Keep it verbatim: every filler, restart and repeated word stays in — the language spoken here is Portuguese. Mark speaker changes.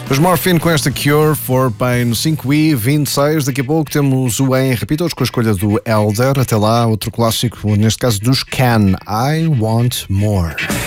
Speaker 1: Os Morphine com esta Cure for Pain cinco e vinte e seis. Daqui a pouco temos o Em Repeat, com a escolha do Elder. Até lá, outro clássico, neste caso dos Can, I Want More.